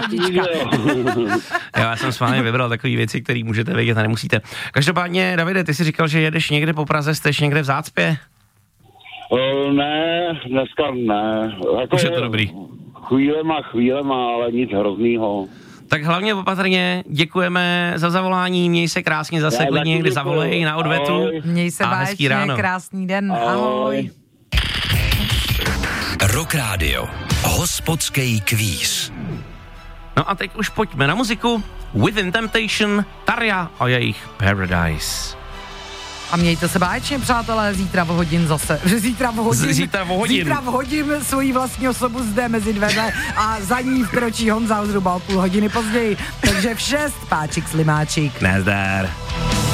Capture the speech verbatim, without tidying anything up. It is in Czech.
pohodička. Já jsem s vámi vybral takové věci, které můžete vědět a nemusíte. Každopádně, Davide, ty jsi říkal, že jedeš někde po Praze, jsteš někde v zácpě? Uh, ne, dneska ne. Jako už je to dobrý. Chvílema, chvílema, ale nic hroznýho. Tak hlavně opatrně, děkujeme za zavolání, měj se krásně, zase Já klidně někdy zavolej na odvetu. Ahoj. Měj se báječně, krásný den, ahoj. ahoj. Rock Radio, hospodský kvíz. No a teď už pojďme na muziku. Within Temptation, Tarja a jejich Paradise. A mějte se báječně, přátelé, zítra v hodin zase. Zítra v hodin. Zítra v hodin. Zítra v hodin svoji vlastní osobu zde mezi dveře a za ní vkročí Honza zhruba o půl hodiny později. Takže v šest, Páčik Slimáčik. Nazdar.